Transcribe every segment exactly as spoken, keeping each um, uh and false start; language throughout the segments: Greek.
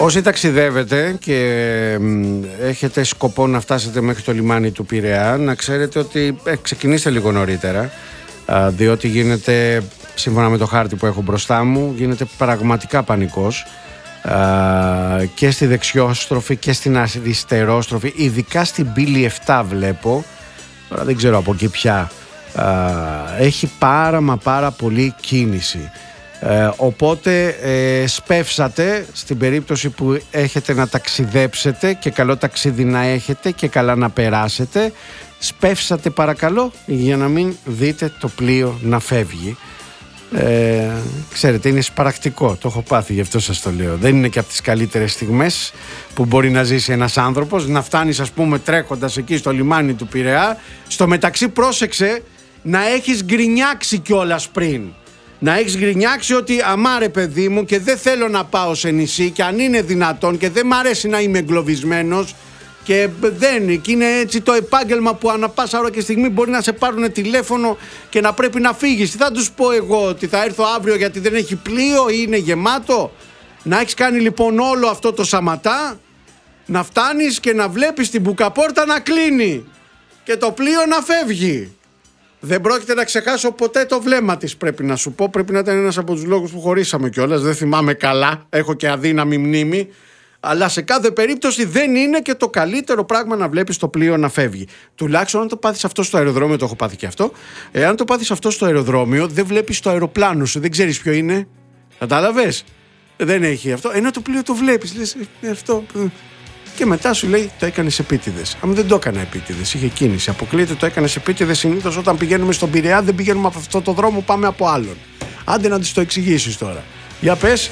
Όσοι ταξιδεύετε και έχετε σκοπό να φτάσετε μέχρι το λιμάνι του Πειραιά, να ξέρετε ότι ε, ξεκινήστε λίγο νωρίτερα, α, διότι γίνεται, σύμφωνα με το χάρτη που έχω μπροστά μου, γίνεται πραγματικά πανικός α, και στη δεξιόστροφη και στην αριστερόστροφη, ειδικά στην πύλη επτά βλέπω, τώρα δεν ξέρω από εκεί πια, α, έχει πάρα μα πάρα πολύ κίνηση. Ε, οπότε ε, σπεύσατε στην περίπτωση που έχετε να ταξιδέψετε και καλό ταξίδι να έχετε και καλά να περάσετε, σπεύσατε παρακαλώ για να μην δείτε το πλοίο να φεύγει. ε, Ξέρετε, είναι σπαρακτικό, το έχω πάθει, γι' αυτό σας το λέω. Δεν είναι και από τις καλύτερες στιγμές που μπορεί να ζήσει ένας άνθρωπος, να φτάνεις ας πούμε τρέχοντας εκεί στο λιμάνι του Πειραιά. Στο μεταξύ πρόσεξε να έχεις γκρινιάξει κιόλας πριν. Να έχεις γκρινιάξει ότι αμάρε παιδί μου και δεν θέλω να πάω σε νησί και αν είναι δυνατόν και δεν μ' αρέσει να είμαι εγκλωβισμένος και δεν, και είναι έτσι το επάγγελμα που ανά πάσα ώρα και στιγμή μπορεί να σε πάρουν τηλέφωνο και να πρέπει να φύγεις. Τι θα τους πω εγώ, ότι θα έρθω αύριο γιατί δεν έχει πλοίο ή είναι γεμάτο? Να έχεις κάνει λοιπόν όλο αυτό το σαματά, να φτάνεις και να βλέπεις την μπουκαπόρτα να κλείνει και το πλοίο να φεύγει. Δεν πρόκειται να ξεχάσω ποτέ το βλέμμα της, πρέπει να σου πω. Πρέπει να ήταν ένας από τους λόγους που χωρίσαμε κιόλας. Δεν θυμάμαι καλά, έχω και αδύναμη μνήμη. Αλλά σε κάθε περίπτωση δεν είναι και το καλύτερο πράγμα να βλέπεις το πλοίο να φεύγει. Τουλάχιστον αν το πάθεις αυτό στο αεροδρόμιο, το έχω πάθει και αυτό. Εάν το πάθεις αυτό στο αεροδρόμιο, δεν βλέπεις το αεροπλάνο σου, δεν ξέρεις ποιο είναι. Κατάλαβες? Δεν έχει αυτό. Ενώ το πλοίο το βλέπεις, λες αυτό. Και μετά σου λέει το έκανες επίτηδες. Αν δεν το έκανα επίτηδες, είχε κίνηση. Αποκλείεται το έκανες επίτηδες. Συνήθως όταν πηγαίνουμε στον Πειραιά δεν πηγαίνουμε από αυτό το δρόμο, πάμε από άλλον. Άντε να της το εξηγήσεις τώρα. Για πες.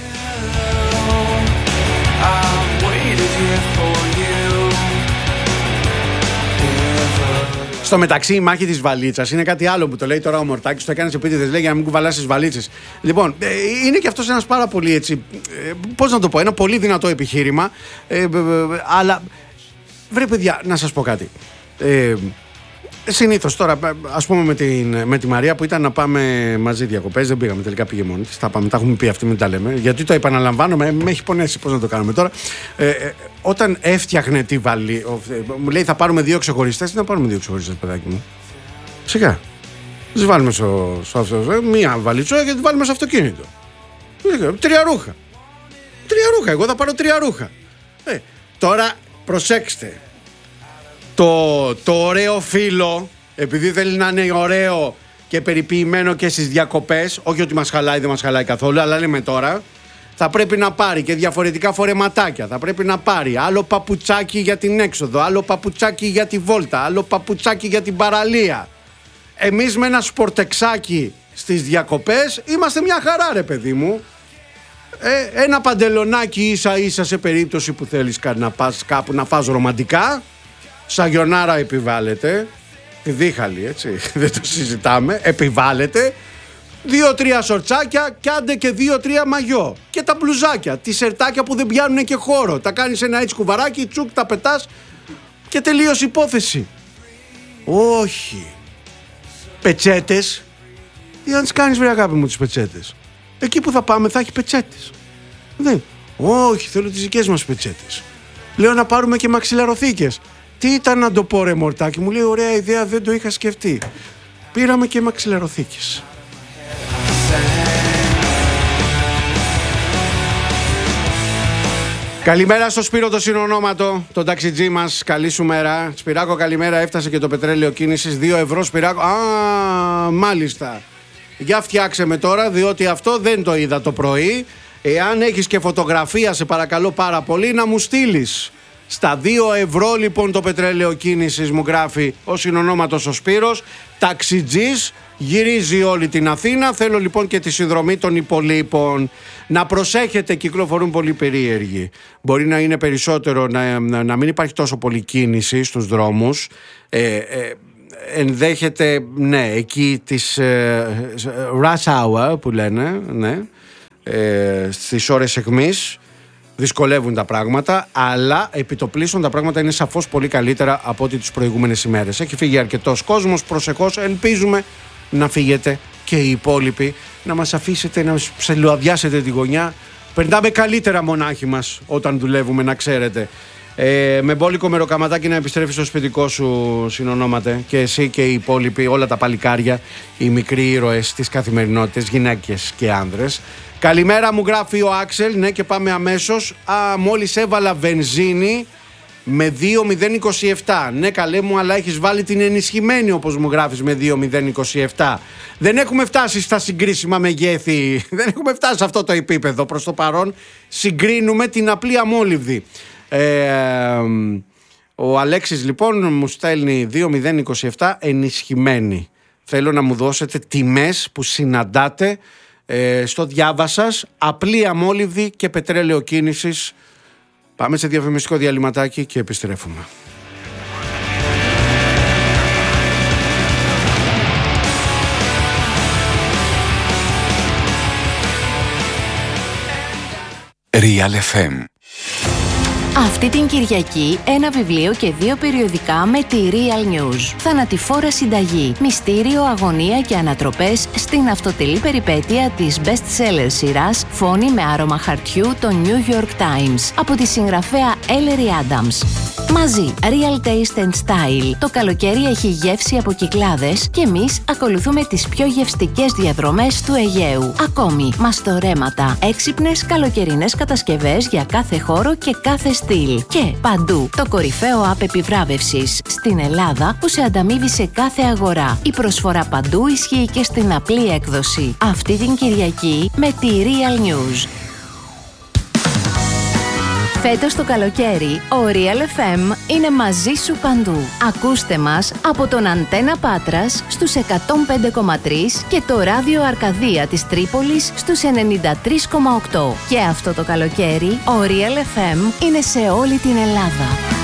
Στο μεταξύ, η μάχη της βαλίτσας είναι κάτι άλλο που το λέει τώρα ο Μορτάκης. Το έκανες επίτηδες, λέει, για να μην κουβαλάς τις βαλίτσες. Λοιπόν, ε, είναι και αυτός ένας πάρα πολύ έτσι. Ε, πώς να το πω, ένα πολύ δυνατό επιχείρημα. Ε, ε, ε, αλλά βρε παιδιά, να σας πω κάτι. Ε, Συνήθως τώρα, ας πούμε με, την, με τη Μαρία που ήταν να πάμε μαζί διακοπές, δεν πήγαμε, τελικά πήγε μόνη της. Τα πάμε, τα έχουμε πει, αυτή μην τα λέμε. Γιατί το επαναλαμβάνω, με, με έχει πονέσει πώς να το κάνουμε τώρα. Ε, ε, όταν έφτιαχνε τη βαλή, μου λέει θα πάρουμε δύο ξεχωριστές. Τι να πάρουμε δύο ξεχωριστές, παιδάκι μου? Σιγά. Τις βάλουμε στο, στο, στο μία βαλίτσο και τις βάλουμε στο αυτοκίνητο. Τρία ρούχα. Τρία ρούχα, εγώ θα πάρω τρία ρούχα. Ε, τώρα προσέξτε. Το, το ωραίο φίλο, επειδή θέλει να είναι ωραίο και περιποιημένο και στις διακοπές, όχι ότι μας χαλάει, δεν μας χαλάει καθόλου, αλλά λέμε τώρα, θα πρέπει να πάρει και διαφορετικά φορεματάκια. Θα πρέπει να πάρει άλλο παπουτσάκι για την έξοδο, άλλο παπουτσάκι για τη βόλτα, άλλο παπουτσάκι για την παραλία. Εμείς με ένα σπορτεξάκι στις διακοπές είμαστε μια χαρά, ρε παιδί μου. Ε, ένα παντελονάκι ίσα ίσα σε περίπτωση που θέλεις να πας κάπου να φας ρομαντικά. Σαγιονάρα επιβάλλεται. Τη δίχαλη, έτσι, δεν το συζητάμε. Επιβάλλεται. Δύο-τρία σορτσάκια και άντε και δύο-τρία μαγιό. Και τα μπλουζάκια, τις σερτάκια που δεν πιάνουν και χώρο. Τα κάνεις ένα έτσι κουβαράκι, τσουκ, τα πετάς και τελείως υπόθεση. Όχι. Πετσέτες. Τι αν τις κάνεις, βρε αγάπη μου, τις πετσέτες? Εκεί που θα πάμε θα έχει πετσέτες. Δεν. Όχι, θέλω τις δικές μας πετσέτες. Λέω να πάρουμε και μαξιλαροθήκες. Τι ήταν να το πω, ρε Μορτάκη? Μου λέει ωραία ιδέα, δεν το είχα σκεφτεί. Πήραμε και μαξιλαροθήκες. Καλημέρα στο Σπύρο το συνονόματο, τον ταξιτζή μας. Καλή σου μέρα. Σπυράκο, καλημέρα. Έφτασε και το πετρέλαιο κίνησης. δύο ευρώ, Σπυράκο. Α, μάλιστα. Για φτιάξε με τώρα, διότι αυτό δεν το είδα το πρωί. Εάν έχεις και φωτογραφία, σε παρακαλώ πάρα πολύ να μου στείλεις. Στα δύο ευρώ λοιπόν το πετρέλαιο κίνησης, μου γράφει ο συνονόματος ο Σπύρος. Ταξιτζής, γυρίζει όλη την Αθήνα. Θέλω λοιπόν και τη συνδρομή των υπολείπων. Να προσέχετε, κυκλοφορούν πολύ περίεργοι. Μπορεί να είναι περισσότερο, να, να, να μην υπάρχει τόσο πολύ κίνηση στους δρόμους. Ε, ε, ενδέχεται, ναι, εκεί της ε, rush hour που λένε, ναι, ε, στις ώρες αιχμής. Δυσκολεύουν τα πράγματα, αλλά επιτοπλίστων τα πράγματα είναι σαφώς πολύ καλύτερα από ό,τι τις προηγούμενες ημέρες. Έχει φύγει αρκετός κόσμος, προσεχώς ελπίζουμε να φύγετε και οι υπόλοιποι, να μας αφήσετε να ψελοαδιάσετε τη γωνιά Περνάμε καλύτερα μονάχοι μας όταν δουλεύουμε, να ξέρετε. Ε, με μπόλικο μεροκαματάκι να επιστρέφεις στο σπιτικό σου, συνονόματε, και εσύ και οι υπόλοιποι, όλα τα παλικάρια, οι μικροί ήρωες της καθημερινότητας, γυναίκες και άνδρες. Καλημέρα, μου γράφει ο Άξελ. Ναι, και πάμε αμέσως. Α, μόλις έβαλα βενζίνη με δύο μηδέν είκοσι επτά. Ναι, καλέ μου, αλλά έχεις βάλει την ενισχυμένη, όπως μου γράφεις, με δύο μηδέν είκοσι επτά. Δεν έχουμε φτάσει στα συγκρίσιμα μεγέθη. Δεν έχουμε φτάσει σε αυτό το επίπεδο προς το παρόν. Συγκρίνουμε την απλή αμόλυβδη. Ε, ο Αλέξης λοιπόν μου στέλνει δύο μηδέν είκοσι επτά ενισχυμένη. Θέλω να μου δώσετε τιμές που συναντάτε ε, στο διάβα σας, απλή αμόλυβδη και πετρέλαιο κίνησης. Πάμε σε διαφημιστικό διαλυματάκι και επιστρέφουμε. Real εφ εμ. Αυτή την Κυριακή ένα βιβλίο και δύο περιοδικά με τη Real News. Θανατηφόρα συνταγή, μυστήριο, αγωνία και ανατροπές στην αυτοτελή περιπέτεια της best-seller σειράς Φόνη με άρωμα χαρτιού των New York Times από τη συγγραφέα Ellery Adams. Μαζί, Real Taste and Style. Το καλοκαίρι έχει γεύση από Κυκλάδες και εμείς ακολουθούμε τις πιο γευστικές διαδρομές του Αιγαίου. Ακόμη, μαστορέματα, έξυπνες καλοκαιρινές κατασκευές για κάθε χώρο και κάθε στυλ. Και παντού, το κορυφαίο app επιβράβευσης στην Ελλάδα που σε ανταμείβει σε κάθε αγορά. Η προσφορά παντού ισχύει και στην απλή έκδοση. Αυτή την Κυριακή με τη Real News. Φέτος το καλοκαίρι, ο Real εφ εμ είναι μαζί σου παντού. Ακούστε μας από τον Αντένα Πάτρας στους εκατόν πέντε κόμμα τρία και το ράδιο Αρκαδία της Τρίπολης στους ενενήντα τρία κόμμα οκτώ. Και αυτό το καλοκαίρι, ο Real εφ εμ είναι σε όλη την Ελλάδα.